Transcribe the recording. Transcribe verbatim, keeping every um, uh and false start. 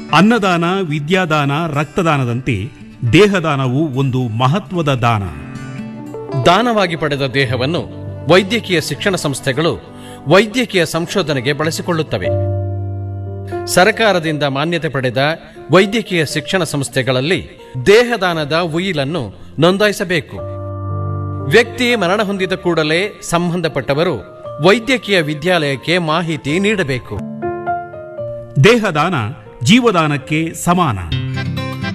ಅನ್ನದಾನ, ವಿದ್ಯಾದಾನ, ರಕ್ತದಾನದಂತೆ ದೇಹದಾನವು ಒಂದು ಮಹತ್ವದ ದಾನ. ದಾನವಾಗಿ ಪಡೆದ ದೇಹವನ್ನು ವೈದ್ಯಕೀಯ ಶಿಕ್ಷಣ ಸಂಸ್ಥೆಗಳು ವೈದ್ಯಕೀಯ ಸಂಶೋಧನೆಗೆ ಬಳಸಿಕೊಳ್ಳುತ್ತವೆ. ಸರ್ಕಾರದಿಂದ ಮಾನ್ಯತೆ ಪಡೆದ ವೈದ್ಯಕೀಯ ಶಿಕ್ಷಣ ಸಂಸ್ಥೆಗಳಲ್ಲಿ ದೇಹದಾನದ ಉಯಿಲನ್ನು ನೋಂದಾಯಿಸಬೇಕು. ವ್ಯಕ್ತಿ ಮರಣ ಹೊಂದಿದ ಕೂಡಲೇ ಸಂಬಂಧಪಟ್ಟವರು ವೈದ್ಯಕೀಯ ವಿದ್ಯಾಲಯಕ್ಕೆ ಮಾಹಿತಿ ನೀಡಬೇಕು. ದೇಹದಾನ ಜೀವದಾನಕ್ಕೆ ಸಮಾನ.